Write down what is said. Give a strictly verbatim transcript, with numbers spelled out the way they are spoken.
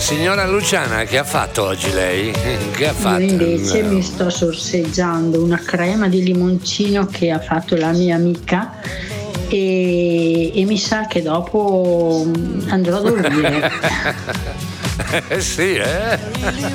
Signora Luciana, che ha fatto oggi lei? Che ha fatto? Io invece no. mi sto sorseggiando una crema di limoncino che ha fatto la mia amica e, e mi sa che dopo andrò a dormire. Eh sì, eh?